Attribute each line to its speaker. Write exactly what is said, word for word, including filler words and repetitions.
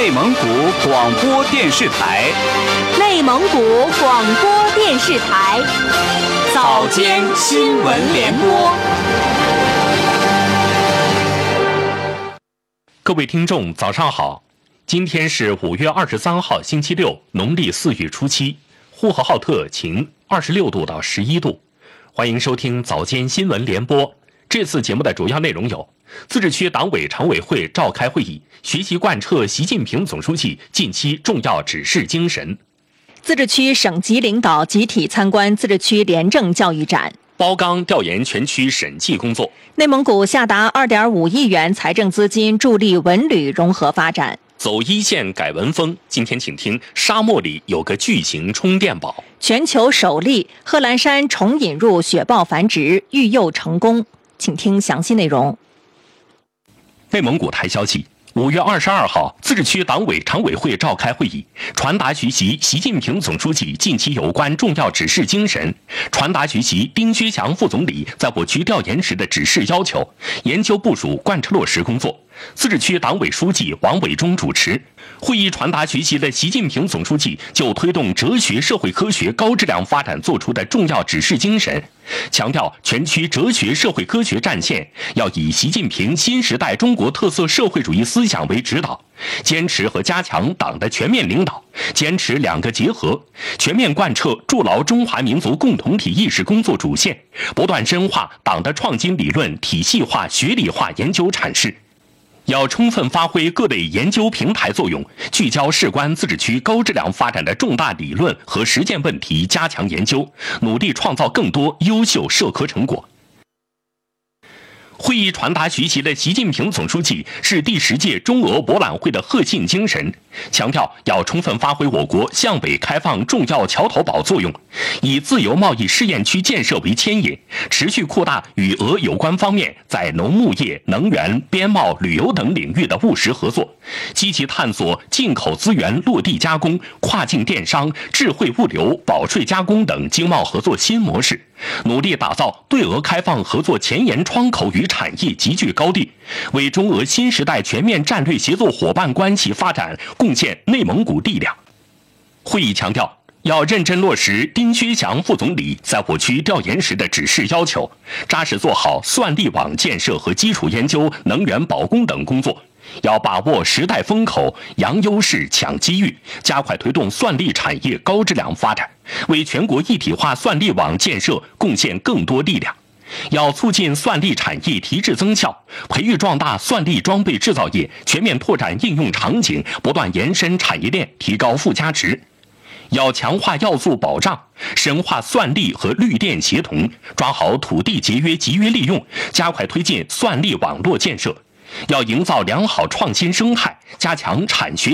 Speaker 1: 内蒙古广播电视台，
Speaker 2: 内蒙古广播电视台，
Speaker 1: 早间新闻联播。
Speaker 3: 各位听众，早上好！今天是五月二十三号，星期六，农历四月初七，呼和浩特晴，二十六度到十一度。欢迎收听早间新闻联播。这次节目的主要内容有：自治区党委常委会召开会议，学习贯彻习近平总书记近期重要指示精神；
Speaker 2: 自治区省级领导集体参观自治区廉政教育展；
Speaker 3: 包钢调研全区审计工作；
Speaker 2: 内蒙古下达二点五亿元财政资金助力文旅融合发展。
Speaker 3: 走一线改文风，今天请听沙漠里有个巨型充电宝。
Speaker 2: 全球首例贺兰山重引入雪豹繁殖，育幼成功。请听详细内容。
Speaker 3: 内蒙古台消息，五月二十二号，自治区党委常委会召开会议，传达学习习近平总书记近期有关重要指示精神，传达学习丁薛祥副总理在我区调研时的指示要求，研究部署贯彻落实工作。自治区党委书记王伟忠主持会议，传达学习了习近平总书记就推动哲学社会科学高质量发展作出的重要指示精神，强调全区哲学社会科学战线要以习近平新时代中国特色社会主义思想为指导，坚持和加强党的全面领导，坚持两个结合，全面贯彻筑牢中华民族共同体意识工作主线，不断深化党的创新理论体系化学理化研究阐释。要充分发挥各类研究平台作用，聚焦事关自治区高质量发展的重大理论和实践问题，加强研究，努力创造更多优秀社科成果。会议传达学习了习近平总书记是第十届中俄博览会的核心精神，强调要充分发挥我国向北开放重要桥头堡作用，以自由贸易试验区建设为牵引，持续扩大与俄有关方面在农牧业、能源、边贸、旅游等领域的务实合作，积极探索进口资源落地加工、跨境电商、智慧物流、保税加工等经贸合作新模式，努力打造对俄开放合作前沿窗口与产业集聚高地，为中俄新时代全面战略协作伙伴关系发展贡献内蒙古力量。会议强调，要认真落实丁薛祥副总理在我区调研时的指示要求，扎实做好算力网建设和基础研究、能源保供等工作，要把握时代风口，扬优势、抢机遇，加快推动算力产业高质量发展，为全国一体化算力网建设贡献更多力量。要促进算力产业提质增效，培育壮大算力装备制造业，全面拓展应用场景，不断延伸产业链，提高附加值。要强化要素保障，深化算力和绿电协同，抓好土地节约集约利用，加快推进算力网络建设。要营造良好创新生态，加强产学